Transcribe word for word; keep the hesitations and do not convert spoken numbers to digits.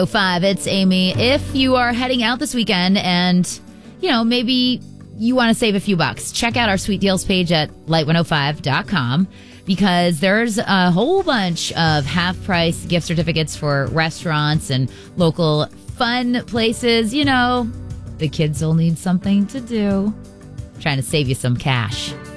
oh five, it's Amy. If you are heading out this weekend and, you know, maybe you want to save a few bucks, check out our sweet deals page at light one oh five dot com because there's a whole bunch of half-price gift certificates for restaurants and local fun places. You know, the kids will need something to do. Trying to save you some cash.